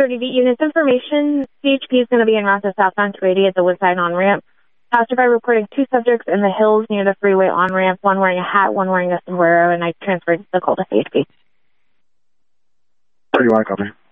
30 units information. CHP is going to be en route to southbound 280 at the Woodside on-ramp. Passerby reporting 2 subjects in the hills near the freeway on-ramp, one wearing a hat, one wearing a sombrero, and I transferred the call to CHP. 31, copy.